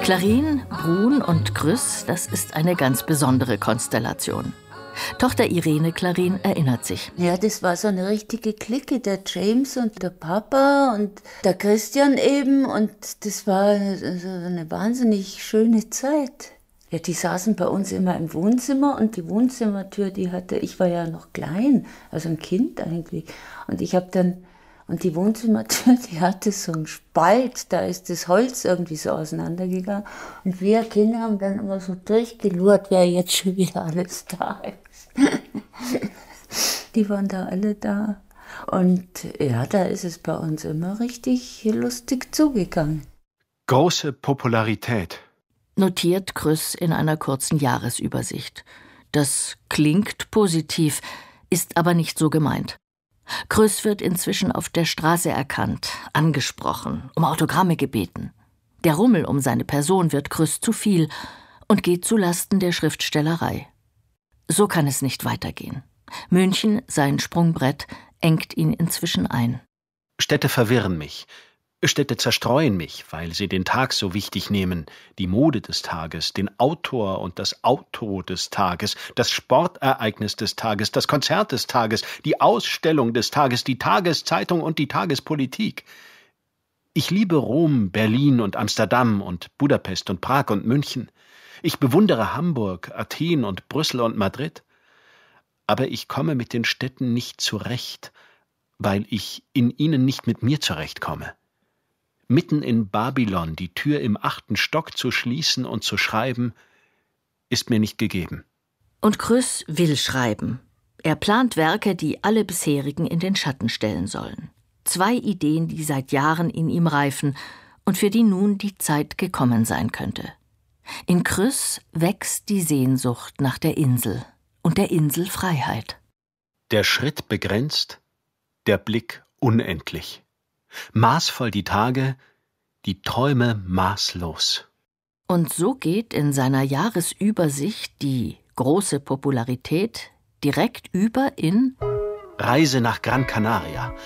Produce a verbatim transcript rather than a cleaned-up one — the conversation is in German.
Clarin, Brun und Grüss, das ist eine ganz besondere Konstellation. Tochter Irene Clarin erinnert sich. Ja, das war so eine richtige Clique, der James und der Papa und der Christian eben. Und das war so eine wahnsinnig schöne Zeit. Ja, die saßen bei uns immer im Wohnzimmer und die Wohnzimmertür, die hatte, ich war ja noch klein, also ein Kind eigentlich. Und ich habe dann, und die Wohnzimmertür, die hatte so einen Spalt, da ist das Holz irgendwie so auseinandergegangen. Und wir Kinder haben dann immer so durchgelurrt, wer jetzt schon wieder alles da ist. Die waren da alle da. Und ja, da ist es bei uns immer richtig lustig zugegangen. Große Popularität. Notiert Grüss in einer kurzen Jahresübersicht. Das klingt positiv, ist aber nicht so gemeint. Grüss wird inzwischen auf der Straße erkannt, angesprochen, um Autogramme gebeten. Der Rummel um seine Person wird Grüss zu viel und geht zulasten der Schriftstellerei. So kann es nicht weitergehen. München, sein Sprungbrett, engt ihn inzwischen ein. Städte verwirren mich. Städte zerstreuen mich, weil sie den Tag so wichtig nehmen, die Mode des Tages, den Autor und das Auto des Tages, das Sportereignis des Tages, das Konzert des Tages, die Ausstellung des Tages, die Tageszeitung und die Tagespolitik. Ich liebe Rom, Berlin und Amsterdam und Budapest und Prag und München. Ich bewundere Hamburg, Athen und Brüssel und Madrid. Aber ich komme mit den Städten nicht zurecht, weil ich in ihnen nicht mit mir zurechtkomme. Mitten in Babylon die Tür im achten Stock zu schließen und zu schreiben, ist mir nicht gegeben. Und Grüss will schreiben. Er plant Werke, die alle bisherigen in den Schatten stellen sollen. Zwei Ideen, die seit Jahren in ihm reifen und für die nun die Zeit gekommen sein könnte. In Grüss wächst die Sehnsucht nach der Insel und der Inselfreiheit. Der Schritt begrenzt, der Blick unendlich. Maßvoll die Tage, die Träume maßlos. Und so geht in seiner Jahresübersicht die große Popularität direkt über in Reise nach Gran Canaria.